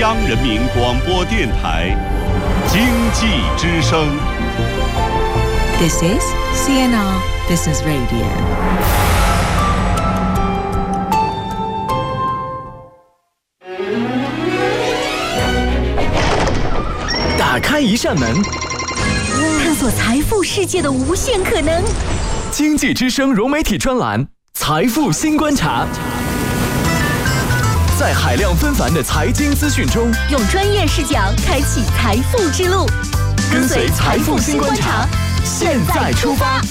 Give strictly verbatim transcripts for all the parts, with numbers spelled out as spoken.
央人民广播电台经济之声。 This is C N R Business Radio。 打开一扇门， 探索财富世界的无限可能。 经济之声融媒体专栏《财富新观察》，在海量纷繁的财经资讯中， 用专业视角开启财富之路。 跟随《财富新观察》，现在出发。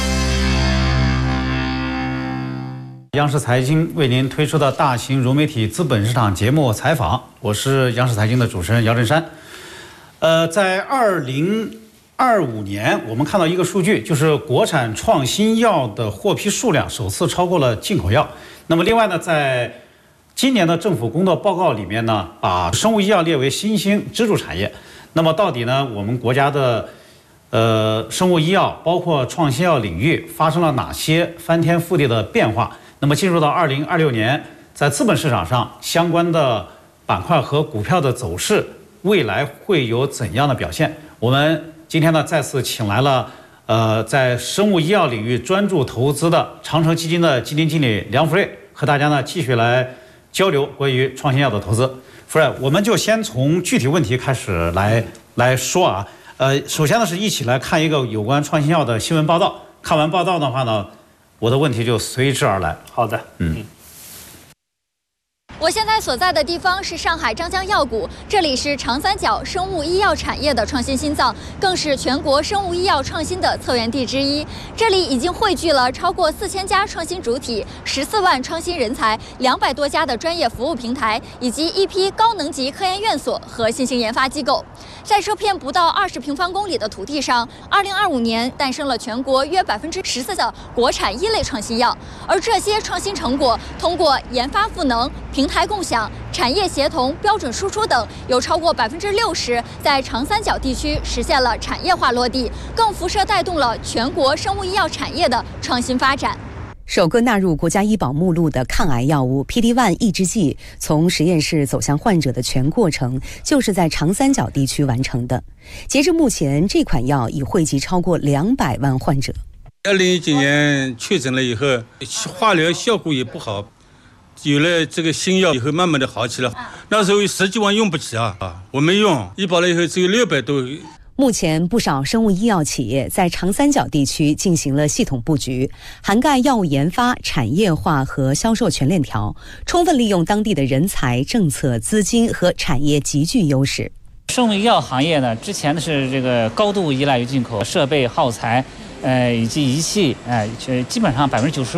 央视财经为您推出的大型融媒体资本市场节目采访，我是央视财经的主持人姚振山。呃，在二零二五年，我们看到一个数据，就是国产创新药的获批数量首次超过了进口药。那么，另外呢，在今年的政府工作报告里面呢，把生物医药列为新兴支柱产业。那么，到底呢，我们国家的呃生物医药包括创新药领域发生了哪些翻天覆地的变化？那么，进入到二零二六年，在资本市场上相关的板块和股票的走势，未来会有怎样的表现？我们今天呢再次请来了呃在生物医药领域专注投资的长城基金的基金经理梁福瑞，和大家呢继续来交流关于创新药的投资。福瑞，我们就先从具体问题开始来来说啊。呃，首先呢是一起来看一个有关创新药的新闻报道。看完报道的话呢，我的问题就随之而来。 好的，嗯。 我现在所在的地方是上海张江药股，这里是长三角生物医药产业的创新心脏，更是全国生物医药创新的策源地之一。这里已经汇聚了超过四千家创新主体、十四万创新人才、两百多家的专业服务平台，以及一批高能级科研院所和新型研发机构。在这片不到二十平方公里的土地上，二零二五年诞生了全国约百分之十四的国产一类创新药，而这些创新成果通过研发赋能、平台共享、产业协同、标准输出等，有超过百分之六十在长三角地区实现了产业化落地，更辐射带动了全国生物医药产业的创新发展。 首个纳入国家医保目录的抗癌药物 P D 一 抑制剂，从实验室走向患者的全过程，就是在长三角地区完成的。截至目前，这款药已惠及超过两百万患者。 二零一九年确诊了以后，化疗效果也不好，有了这个新药以后，慢慢的好起来。那时候十几万用不起啊，我没用，医保了以后只有六百多。 目前，不少生物医药企业在长三角地区进行了系统布局，涵盖药物研发、产业化和销售全链条，充分利用当地的人才、政策、资金和产业极具优势。 生物医药行业呢，之前的是这个高度依赖于进口设备、耗材，呃，以及仪器，呃，基本上百分之九十